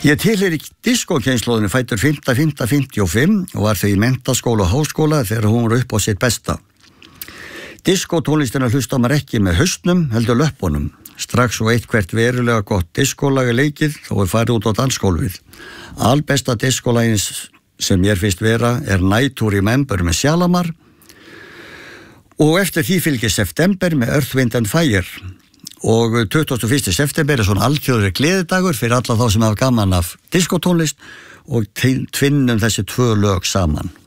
Ég tilheyri diskókynslóðinni fæddur 5.5.55 og var þau í menntaskóla og háskóla þegar hún var upp á sitt besta. Diskótónlistina hlusta maður ekki með haustnum, heldur löppunum. Strax og eitthvert verulega gott diskólag leikið þó farið út á dansgólfið. Albesta diskólagins sem mér finnst vera Night to Remember með Shalamar og eftir því fylgir September með Earth, Wind and Fire. Og 21. september svona alþjóðlegur gleðidagur fyrir alla þá sem hafa gaman af diskótónlist og tvinnum þessi tvö lög saman.